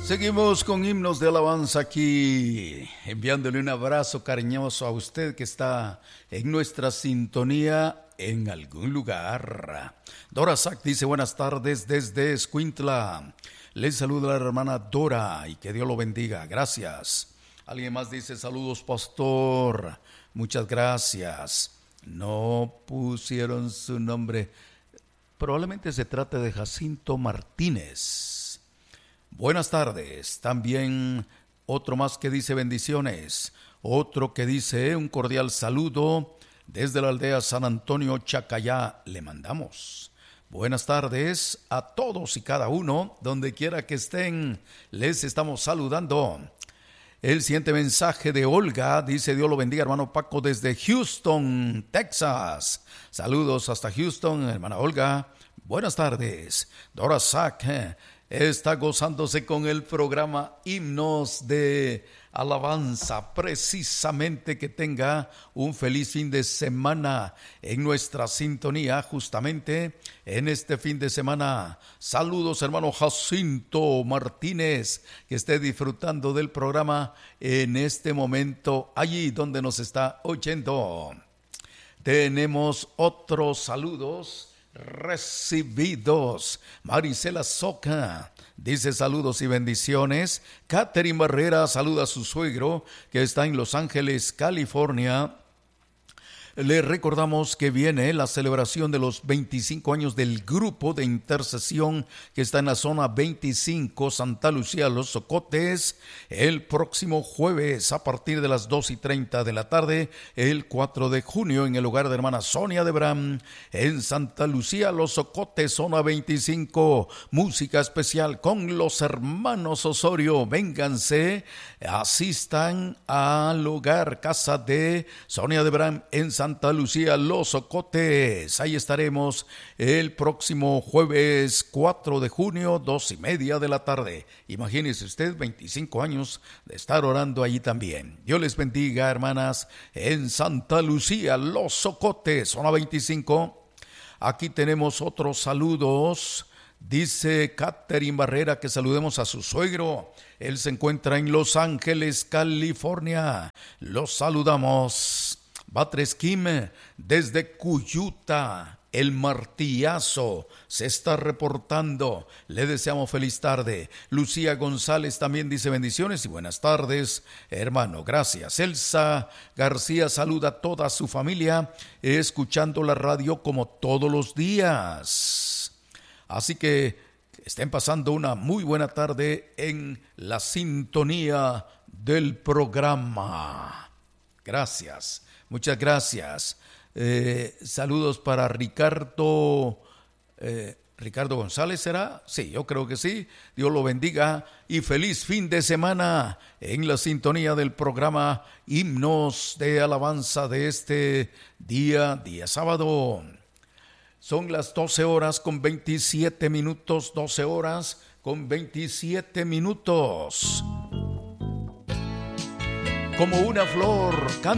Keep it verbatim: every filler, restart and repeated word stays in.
Seguimos con himnos de alabanza aquí, enviándole un abrazo cariñoso a usted que está en nuestra sintonía en algún lugar. Dora Sac dice buenas tardes desde Escuintla. Les saluda la hermana Dora y que Dios lo bendiga. Gracias. Alguien más dice saludos pastor. Muchas gracias. No pusieron su nombre. Probablemente se trate de Jacinto Martínez. Buenas tardes. También otro más que dice bendiciones. Otro que dice un cordial saludo desde la aldea San Antonio Chacayá. Le mandamos. Buenas tardes a todos y cada uno, donde quiera que estén. Les estamos saludando. El siguiente mensaje de Olga dice: Dios lo bendiga, hermano Paco, desde Houston, Texas. Saludos hasta Houston, hermana Olga. Buenas tardes. Dora Sack eh, está gozándose con el programa Himnos de Alabanza. Precisamente que tenga un feliz fin de semana en nuestra sintonía, justamente en este fin de semana. Saludos, hermano Jacinto Martínez, que esté disfrutando del programa en este momento, allí donde nos está oyendo. Tenemos otros saludos recibidos. Marisela Soca dice saludos y bendiciones. Catherine Barrera saluda a su suegro que está en Los Ángeles, California. Le recordamos que viene la celebración de los veinticinco años del grupo de intercesión que está en la zona veinticinco, Santa Lucía, Los Socotes, el próximo jueves a partir de las dos y treinta de la tarde, el cuatro de junio, en el hogar de hermana Sonia de Bram, en Santa Lucía, Los Socotes, zona veinticinco. Música especial con los hermanos Osorio. Vénganse, asistan al hogar, casa de Sonia de Bram, en Santa Santa Lucía, Los Socotes. Ahí estaremos el próximo jueves cuatro de junio, dos y media de la tarde. Imagínese usted, veinticinco años de estar orando allí también. Dios les bendiga, hermanas, en Santa Lucía, Los Socotes, zona veinticinco. Aquí tenemos otros saludos. Dice Catherine Barrera que saludemos a su suegro. Él se encuentra en Los Ángeles, California. Los saludamos. Batres Kim desde Cuyuta, el martillazo, se está reportando. Le deseamos feliz tarde. Lucía González también dice bendiciones y buenas tardes, hermano. Gracias. Elsa García saluda a toda su familia, escuchando la radio como todos los días. Así que estén pasando una muy buena tarde en la sintonía del programa. Gracias. Muchas gracias. Eh, saludos para Ricardo, eh, Ricardo González, ¿será? Sí, yo creo que sí. Dios lo bendiga y feliz fin de semana en la sintonía del programa Himnos de Alabanza de este día, día sábado. Son las doce horas con veintisiete minutos, doce horas con veintisiete minutos. Como una flor,